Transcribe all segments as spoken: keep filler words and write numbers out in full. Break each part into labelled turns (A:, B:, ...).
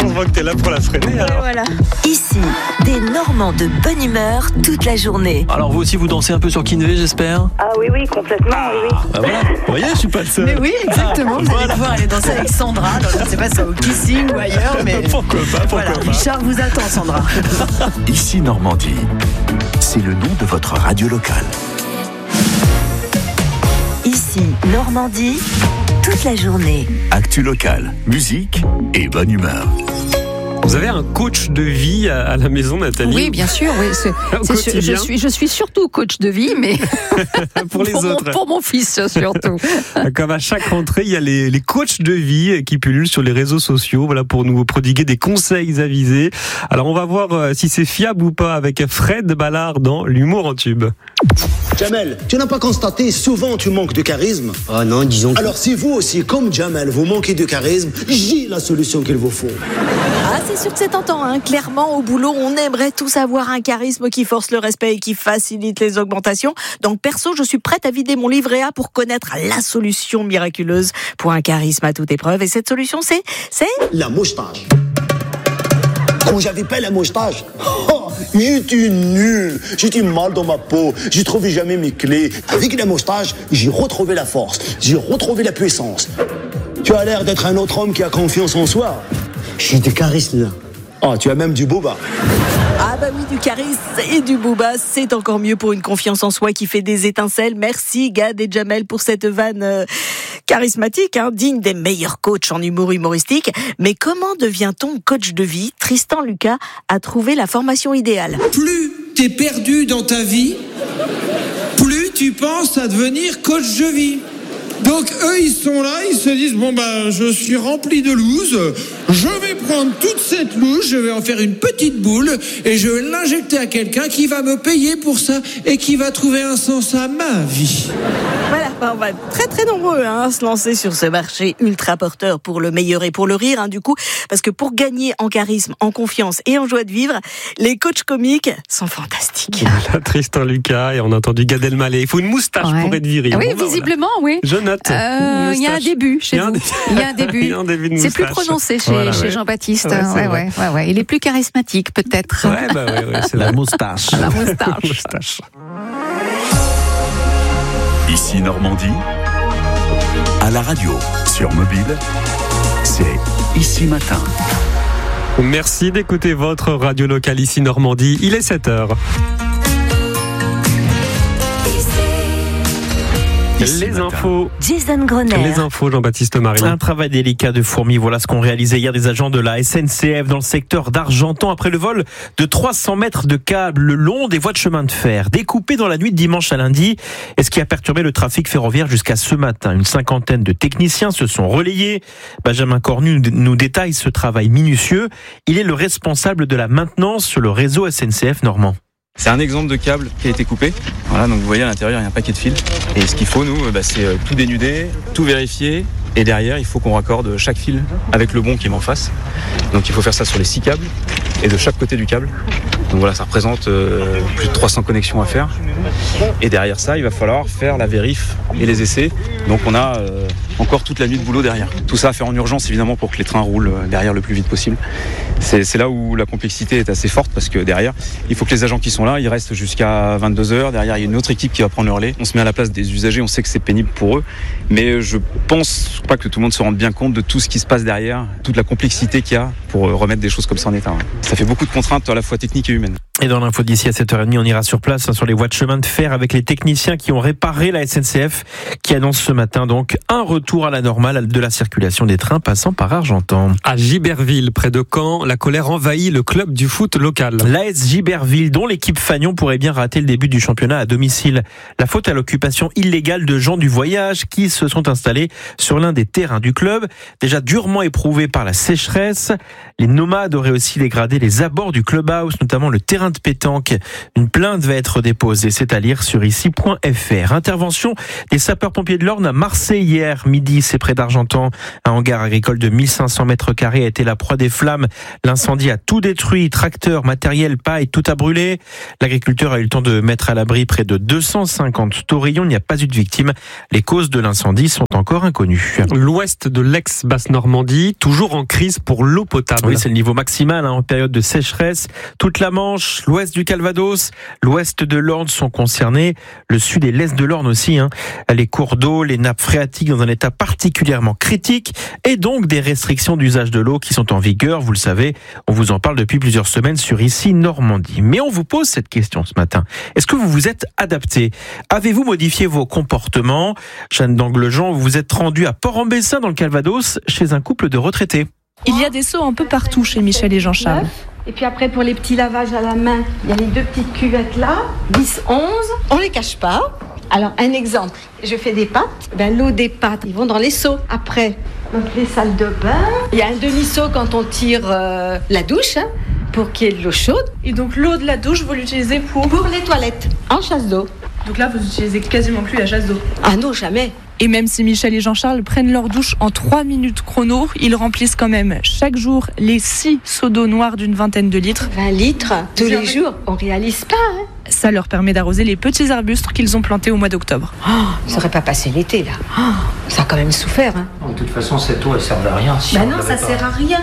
A: On voit que t'es là pour la freiner. Alors.
B: Voilà.
C: Ici, des Normands de bonne humeur toute la journée.
A: alors vous aussi, vous dansez un peu sur Kinvé, j'espère.
D: Ah oui, oui, complètement, oui, oui.
A: Ah voilà, vous voyez, je suis pas le seul.
B: Mais oui, exactement. Vous allez pouvoir aller danser avec Sandra. Alors, je ne sais pas si c'est au Kissing ou ailleurs, mais
A: Pourquoi pas, pourquoi
B: voilà.
A: pas.
B: Richard vous attend, Sandra.
E: Ici Normandie, c'est le nom de votre radio locale.
C: Ici, Normandie, toute la journée.
E: Actu locale, musique et bonne humeur.
A: Vous avez un coach de vie à, à la maison, Nathalie?
B: Oui, bien sûr. Oui, c'est,
A: Au
B: c'est, je,
A: quotidien.
B: suis, je suis surtout coach de vie, mais
A: Pour les
B: pour, mon,
A: autres.
B: pour mon fils surtout.
A: Comme à chaque rentrée, il y a les, les coachs de vie qui pullulent sur les réseaux sociaux, voilà, pour nous prodiguer des conseils avisés. Alors on va voir euh, si c'est fiable ou pas avec Fred Ballard dans l'humour en tube.
F: Jamel, tu n'as pas constaté, souvent tu manques de charisme?
G: Ah non, disons que...
F: Alors si vous aussi, comme Jamel, vous manquez de charisme, j'ai la solution qu'il vous faut.
H: Ah, c'est sûr que c'est tentant, hein. Clairement, au boulot, on aimerait tous avoir un charisme qui force le respect et qui facilite les augmentations. Donc, perso, je suis prête à vider mon livret A pour connaître la solution miraculeuse pour un charisme à toute épreuve. Et cette solution, c'est, c'est...
F: La moustache. Quand j'avais pas la moustache, oh, j'étais nul, j'étais mal dans ma peau, j'ai trouvé jamais mes clés. Avec la moustache, j'ai retrouvé la force, j'ai retrouvé la puissance. Tu as l'air d'être un autre homme qui a confiance en soi.
G: J'ai du charisme, là.
F: Ah, tu as même du boba.
H: Ah bah oui, du charisme et du booba, c'est encore mieux pour une confiance en soi qui fait des étincelles. Merci Gad et Jamel pour cette vanne euh, charismatique, hein, digne des meilleurs coachs en humour humoristique. Mais comment devient-on coach de vie? Tristan Lucas a trouvé la formation idéale.
I: Plus t'es perdu dans ta vie, plus tu penses à devenir coach de vie. Donc eux, ils sont là, ils se disent, bon ben, je suis rempli de loose, je vais prendre toute cette loose, je vais en faire une petite boule, et je vais l'injecter à quelqu'un qui va me payer pour ça, et qui va trouver un sens à ma vie.
H: Voilà, bah on va être très très nombreux hein, à se lancer sur ce marché ultra porteur pour le meilleur et pour le rire, hein, du coup, parce que pour gagner en charisme, en confiance et en joie de vivre, les coachs comiques sont fantastiques.
A: Voilà, Tristan Lucas, et on a entendu Gad Elmaleh. Il faut une moustache
B: Ouais.
A: pour être viril.
B: Ah oui,
A: Bon, ben,
B: visiblement, oui.
A: voilà. Je note.
B: Euh, Il y a un
A: Moustache.
B: début chez
A: Il y a un
B: vous.
A: dé-
B: Il y a un début.
A: Il y a un début de
B: C'est plus
A: moustache.
B: prononcé chez,
A: Voilà,
B: chez
A: ouais.
B: Jean-Baptiste.
A: Ouais, c'est
B: ouais,
A: vrai.
B: ouais, ouais, ouais. Il est plus charismatique, peut-être.
A: Ouais, bah ouais, ouais, c'est
E: La
A: la
E: moustache.
B: La moustache.
A: moustache.
E: Ici Normandie, à la radio, sur mobile, c'est Ici Matin.
A: Merci d'écouter votre radio locale ici Normandie. Il est sept heures.
E: Ici
A: Les
E: Matin.
A: infos.
C: Jason Grosner.
A: Les infos, Jean-Baptiste Marie.
J: Un travail délicat de fourmi, voilà ce qu'ont réalisé hier des agents de la S N C F dans le secteur d'Argentan après le vol de trois cents mètres de câbles le long des voies de chemin de fer, découpés dans la nuit de dimanche à lundi, et ce qui a perturbé le trafic ferroviaire jusqu'à ce matin. Une cinquantaine de techniciens se sont relayés. Benjamin Cornu nous détaille ce travail minutieux. Il est le responsable de la maintenance sur le réseau S N C F normand.
K: C'est un exemple de câble qui a été coupé. Voilà, donc vous voyez à l'intérieur il y a un paquet de fils. Et ce qu'il faut nous, bah, c'est tout dénuder, tout vérifier. Et derrière, il faut qu'on raccorde chaque fil avec le bon qui est en face. Donc il faut faire ça sur les six câbles et de chaque côté du câble. Donc voilà, ça représente euh, plus de trois cents connexions à faire. Et derrière ça, il va falloir faire la vérif et les essais. Donc on a euh, encore toute la nuit de boulot derrière. Tout ça à faire en urgence évidemment pour que les trains roulent derrière le plus vite possible. C'est, c'est là où la complexité est assez forte parce que derrière, il faut que les agents qui sont là, ils restent jusqu'à vingt-deux heures. Derrière, il y a une autre équipe qui va prendre le relais. On se met à la place des usagers, on sait que c'est pénible pour eux. Mais je pense pas que tout le monde se rende bien compte de tout ce qui se passe derrière, toute la complexité qu'il y a pour remettre des choses comme ça en état. Ça fait beaucoup de contraintes à la fois techniques et humaines.
J: Et dans l'info d'ici à sept heures trente, on ira sur place hein, sur les voies de chemin de fer avec les techniciens qui ont réparé la S N C F qui annonce ce matin donc un retour à la normale de la circulation des trains passant par Argentan.
A: À Giberville, près de Caen, la colère envahit le club du foot local.
J: L'A S Giberville, dont l'équipe Fagnon pourrait bien rater le début du championnat à domicile. La faute à l'occupation illégale de gens du voyage qui se sont installés sur l'un des terrains du club, déjà durement éprouvé par la sécheresse. Les nomades auraient aussi dégradé les abords du clubhouse, notamment le terrain terrain de pétanque. Une plainte va être déposée, c'est à lire sur ici point f r. Intervention des sapeurs-pompiers de l'Orne à Marseille hier midi, c'est près d'Argentan. Un hangar agricole de mille cinq cents mètres carrés a été la proie des flammes. L'incendie a tout détruit, tracteur, matériel, paille, tout a brûlé. L'agriculteur a eu le temps de mettre à l'abri près de deux cent cinquante taurillons. Il n'y a pas eu de victimes. Les causes de l'incendie sont encore inconnues.
A: L'ouest de l'ex-Basse-Normandie, toujours en crise pour l'eau potable.
J: Oui, c'est le niveau maximal hein, en période de sécheresse. Toute la Manche, l'ouest du Calvados, l'ouest de l'Orne sont concernés. Le sud et l'est de l'Orne aussi. Hein. Les cours d'eau, les nappes phréatiques dans un état particulièrement critique et donc des restrictions d'usage de l'eau qui sont en vigueur. Vous le savez, on vous en parle depuis plusieurs semaines sur ici Normandie. Mais on vous pose cette question ce matin. Est-ce que vous vous êtes adapté ? Avez-vous modifié vos comportements ? Jeanne d'Anglejean, vous vous êtes rendue à Port-en-Bessin dans le Calvados chez un couple de retraités.
L: Il y a des seaux un peu partout chez Michel et Jean-Charles.
M: Et puis après, pour les petits lavages à la main, il y a les deux petites cuvettes là, dix, onze. On les cache pas. Alors, un exemple. Je fais des pâtes. Ben, l'eau des pâtes, ils vont dans les seaux. Après, donc les salles de bain. Il y a un demi-seau quand on tire euh, la douche, hein, pour qu'il y ait de l'eau chaude.
L: Et donc, l'eau de la douche, vous l'utilisez pour
M: Pour les toilettes, en chasse d'eau.
L: Donc là, vous utilisez quasiment plus la chasse d'eau.
M: Ah non, jamais.
L: Et même si Michel et Jean-Charles prennent leur douche en trois minutes chrono, ils remplissent quand même chaque jour les six seaux d'eau noire d'une vingtaine de litres.
M: vingt litres tous les jours, on réalise pas. Hein.
L: Ça leur permet d'arroser les petits arbustes qu'ils ont plantés au mois d'octobre.
M: Oh, ça n'aurait pas passé l'été là. Oh, ça a quand même souffert. Hein.
N: De toute façon, cette eau, elle sert à rien. Si
M: bah non, ça pas... sert à rien.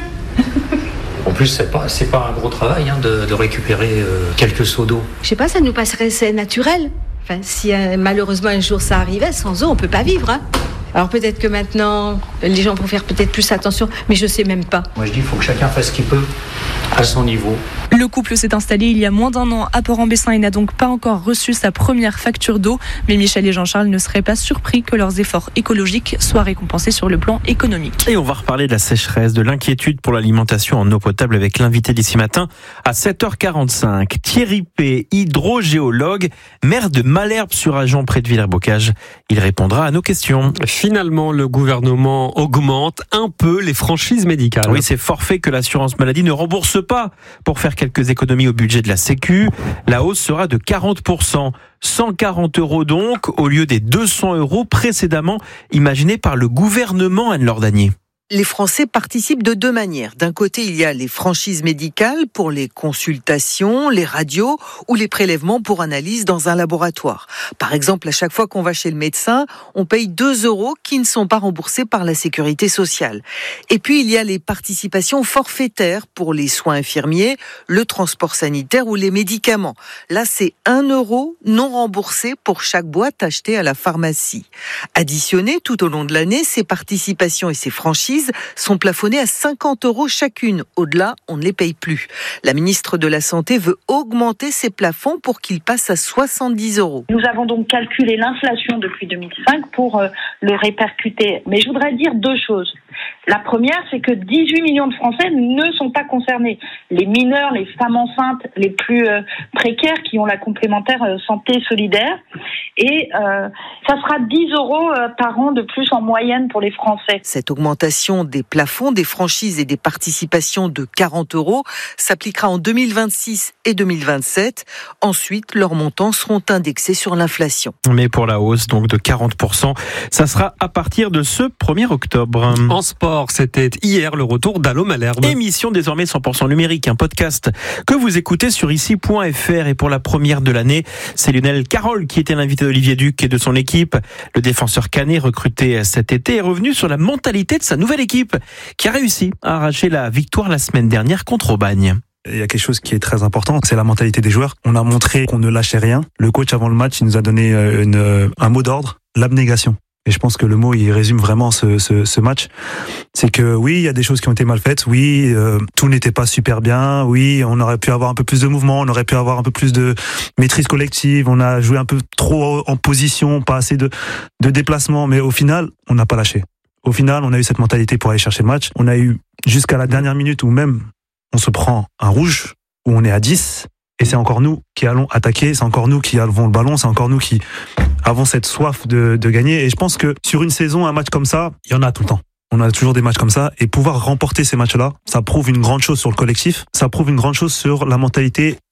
N: En plus, c'est pas, c'est pas un gros travail hein, de, de récupérer euh, quelques seaux d'eau.
M: Je sais pas, ça nous passerait, c'est naturel. Enfin, si euh, malheureusement un jour ça arrivait, sans eau, on peut pas vivre. Hein. Alors peut-être que maintenant, les gens vont faire peut-être plus attention, mais je sais même pas.
N: Moi je dis, il faut que chacun fasse ce qu'il peut à son niveau.
L: Le couple s'est installé il y a moins d'un an à Port-en-Bessin et n'a donc pas encore reçu sa première facture d'eau. Mais Michel et Jean-Charles ne seraient pas surpris que leurs efforts écologiques soient récompensés sur le plan économique.
J: Et on va reparler de la sécheresse, de l'inquiétude pour l'alimentation en eau potable avec l'invité d'ici matin à sept heures quarante-cinq. Thierry P, hydrogéologue, maire de Malherbe-sur-Agen près de Villers-Bocage. Il répondra à nos questions.
A: Finalement, le gouvernement augmente un peu les franchises médicales.
J: Oui, c'est forfait que l'assurance maladie ne rembourse pas pour faire quelques économies au budget de la Sécu. La hausse sera de quarante pour cent. cent quarante euros donc, au lieu des deux cents euros précédemment imaginés par le gouvernement, Anne-Laure Danier.
O: Les Français participent de deux manières. D'un côté, il y a les franchises médicales pour les consultations, les radios ou les prélèvements pour analyse dans un laboratoire. Par exemple, à chaque fois qu'on va chez le médecin, on paye deux euros qui ne sont pas remboursés par la sécurité sociale. Et puis, il y a les participations forfaitaires pour les soins infirmiers, le transport sanitaire ou les médicaments. Là, c'est un euro non remboursé pour chaque boîte achetée à la pharmacie. Additionnées tout au long de l'année, ces participations et ces franchises sont plafonnées à cinquante euros chacune. Au-delà, on ne les paye plus. La ministre de la Santé veut augmenter ces plafonds pour qu'ils passent à soixante-dix euros.
P: Nous avons donc calculé l'inflation depuis deux mille cinq pour euh, le répercuter. Mais je voudrais dire deux choses. La première, c'est que dix-huit millions de Français ne sont pas concernés. Les mineurs, les femmes enceintes les plus euh, précaires qui ont la complémentaire euh, santé solidaire. Et euh, ça sera dix euros euh, par an de plus en moyenne pour les Français.
O: Cette augmentation des plafonds, des franchises et des participations de quarante euros s'appliquera en deux mille vingt-six et deux mille vingt-sept. Ensuite, leurs montants seront indexés sur l'inflation.
J: Mais pour la hausse donc de quarante pour cent, ça sera à partir de ce premier octobre.
A: En sport, c'était hier le retour d'Allô Malherbe.
J: Émission désormais cent pour cent numérique, un podcast que vous écoutez sur ici point f r. Et pour la première de l'année, c'est Lionel Carroll qui était l'invité d'Olivier Duc et de son équipe. Le défenseur canet recruté cet été est revenu sur la mentalité de sa nouvelle équipe qui a réussi à arracher la victoire la semaine dernière contre Aubagne.
Q: Il y a quelque chose qui est très important, c'est la mentalité des joueurs. On a montré qu'on ne lâchait rien. Le coach avant le match, il nous a donné une, un mot d'ordre, l'abnégation. Et je pense que le mot, il résume vraiment ce, ce, ce match. C'est que oui, il y a des choses qui ont été mal faites. Oui, euh, tout n'était pas super bien. Oui, on aurait pu avoir un peu plus de mouvement. On aurait pu avoir un peu plus de maîtrise collective. On a joué un peu trop en position, pas assez de, de déplacement. Mais au final, on n'a pas lâché. Au final, on a eu cette mentalité pour aller chercher le match. On a eu jusqu'à la dernière minute où même on se prend un rouge, où on est à dix. Et c'est encore nous qui allons attaquer, c'est encore nous qui avons le ballon, c'est encore nous qui avons cette soif de, de gagner. Et je pense que sur une saison, un match comme ça, il y en a tout le temps. On a toujours des matchs comme ça. Et pouvoir remporter ces matchs-là, ça prouve une grande chose sur le collectif. Ça prouve une grande chose sur la mentalité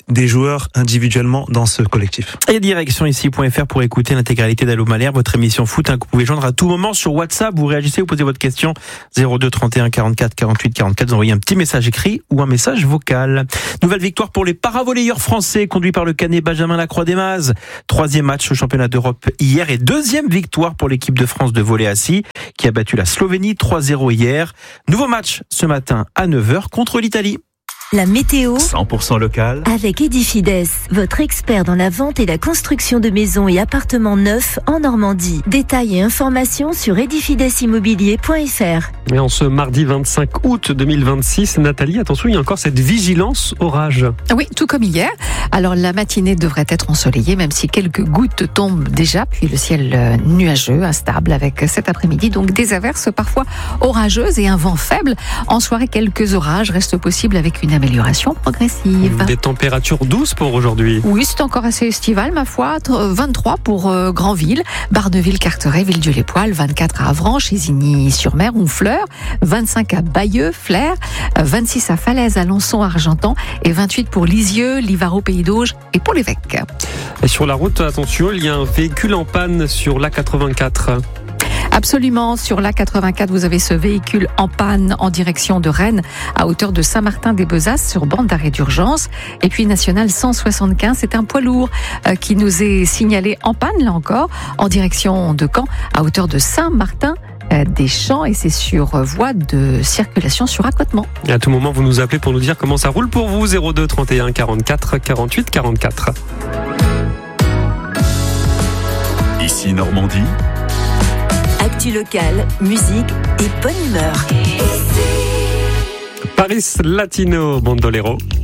Q: des joueurs individuellement dans ce collectif.
J: Et direction ici point f r pour écouter l'intégralité d'Allô Malherbe, votre émission foot hein, que vous pouvez joindre à tout moment sur WhatsApp. Vous réagissez, vous posez votre question zéro deux trente et un quarante-quatre quarante-huit quarante-quatre. Vous envoyez un petit message écrit ou un message vocal. Nouvelle victoire pour les paravolleyeurs français conduits par le Canet Benjamin Lacroix-Desmazes. Troisième match au championnat d'Europe hier et deuxième victoire pour l'équipe de France de volley assis qui a battu la Slovénie trois zéro hier. Nouveau match ce matin à neuf heures contre l'Italie.
C: La météo
E: cent pour cent local
C: avec Edifides, votre expert dans la vente et la construction de maisons et appartements neufs en Normandie. Détails et informations sur edifides immobilier point f r.
A: Et en ce mardi vingt-cinq août deux mille vingt-six, Nathalie, attention, il y a encore cette vigilance orage.
R: Oui, tout comme hier. Alors la matinée devrait être ensoleillée, même si quelques gouttes tombent déjà, puis le ciel nuageux, instable, avec cet après-midi donc des averses parfois orageuses et un vent faible. En soirée, quelques orages restent possibles avec une amélioration progressive.
A: Des températures douces pour aujourd'hui.
R: Oui, c'est encore assez estival, ma foi. vingt-trois pour euh, Granville, Barneville, Carteret, Villedieu-les-Poils, vingt-quatre à Avranches, Isigny-sur-Mer, Honfleur, vingt-cinq à Bayeux, Flers, vingt-six à Falaise, Alençon, Argentan et vingt-huit pour Lisieux, Livaro, Pays d'Auge et pour l'Évêque.
A: Et sur la route, attention, il y a un véhicule en panne sur l'A quatre-vingt-quatre.
R: Absolument, sur l'A quatre-vingt-quatre, vous avez ce véhicule en panne en direction de Rennes, à hauteur de Saint-Martin-des-Bezasses, sur bande d'arrêt d'urgence. Et puis National cent soixante-quinze, c'est un poids lourd euh, qui nous est signalé en panne, là encore, en direction de Caen, à hauteur de Saint-Martin des Champs, et c'est sur voie de circulation sur accotement.
A: Et à tout moment, vous nous appelez pour nous dire comment ça roule pour vous. Zéro deux trente et un quarante-quatre quarante-huit quarante-quatre.
E: Ici Normandie.
C: Actu locale, musique et bonne humeur.
A: Paris Latino Bandolero.